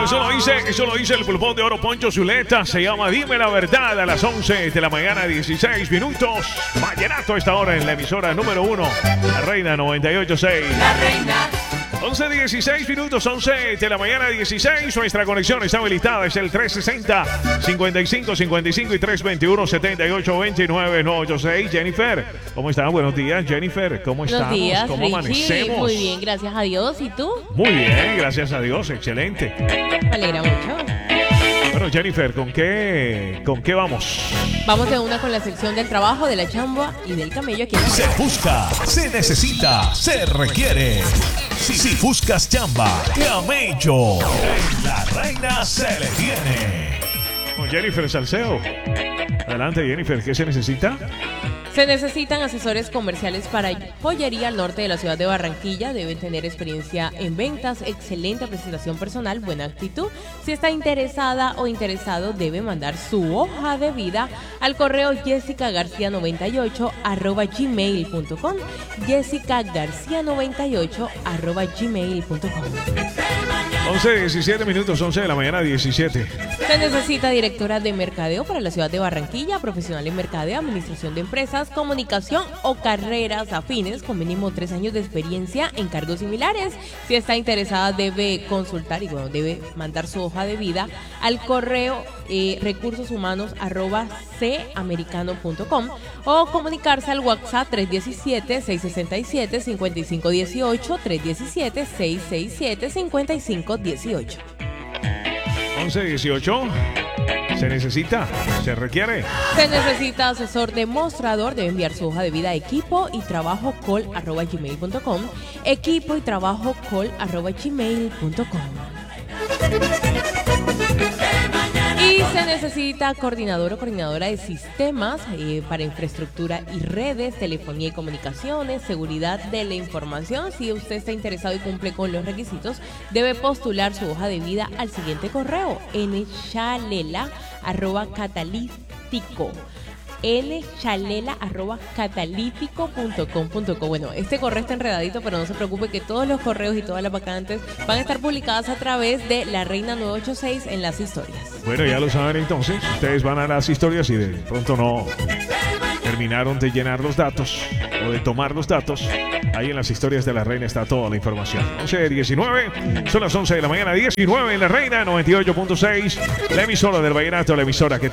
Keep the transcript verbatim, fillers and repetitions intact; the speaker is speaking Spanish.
Eso lo dice, eso lo dice el pulpón de oro Poncho Zuleta. Se llama Dime la Verdad a las once de la mañana, dieciséis minutos. Vallenato a esta hora en la emisora número uno, La Reina noventa y ocho punto seis. La Reina. once dieciséis minutos, once de la mañana, dieciséis. Nuestra conexión está habilitada. Es el tres sesenta, cincuenta y cinco cincuenta y cinco y tres veintiuno, setenta y ocho veintinueve, nueve ochenta y seis. Jennifer, ¿cómo estás? Buenos días, Jennifer. ¿Cómo estamos? Buenos días, ¿Cómo Richie. amanecemos? Muy bien, gracias a Dios. ¿Y tú? Muy bien, gracias a Dios. Excelente. Me alegra mucho. Bueno, Jennifer, ¿con qué, con qué vamos? Vamos de una con la sección del trabajo, de la chamba y del camello aquí en la Se busca, se necesita, se requiere. Si, si buscas chamba, camello. En La Reina se le tiene. Con Jennifer Salceo. Adelante, Jennifer, ¿qué se necesita? Se necesitan asesores comerciales para joyería al norte de la ciudad de Barranquilla. Deben tener experiencia en ventas, excelente presentación personal, buena actitud. Si está interesada o interesado, debe mandar su hoja de vida al correo jessica garcía noventa y ocho arroba gmail punto com. jessica garcía noventa y ocho arroba gmail punto com. once diecisiete minutos, once de la mañana, diecisiete. Se necesita directora de mercadeo para la ciudad de Barranquilla, profesional en mercadeo, administración de empresas, comunicación o carreras afines con mínimo tres años de experiencia en cargos similares. Si está interesada, debe consultar y bueno, debe mandar su hoja de vida al correo eh, recursos humanos arroba c americano punto com o comunicarse al WhatsApp tres diecisiete, seiscientos sesenta y siete, cincuenta y cinco dieciocho, tres diecisiete, seiscientos sesenta y siete, cincuenta y cinco dieciocho. once dieciocho. ¿Se necesita? ¿Se requiere? Se necesita asesor demostrador. Debe enviar su hoja de vida a equipo y trabajo call arroba gmail punto com. Equipo y trabajo call arroba gmail punto com. Y se necesita coordinador o coordinadora de sistemas eh, para infraestructura y redes, telefonía y comunicaciones, seguridad de la información. Si usted está interesado y cumple con los requisitos, debe postular su hoja de vida al siguiente correo: nchalela arroba catalítico nchalela arroba catalítico punto com punto co. Bueno, este correo está enredadito, pero no se preocupe que todos los correos y todas las vacantes van a estar publicadas a través de La Reina nueve ochenta y seis en las historias. Bueno, ya lo saben entonces. Ustedes van a las historias y de pronto no terminaron de llenar los datos o de tomar los datos. Ahí en las historias de La Reina está toda la información. once diecinueve, son las once de la mañana, diecinueve en La Reina noventa y ocho punto seis, la emisora del vallenato, la emisora que